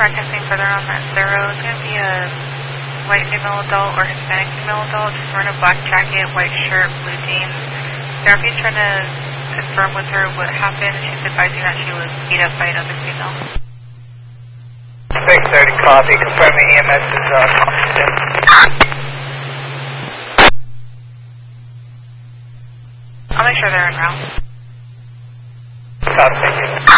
broadcasting further on that zero. It's going to be a white female adult or Hispanic female adult, just wearing a black jacket, white shirt, blue jeans. Therapy's trying to confirm with her what happened. She's advising that she was beat up by another female. 630 copy, confirming EMS is competent. I'll make sure they're en route. Copy, thank you.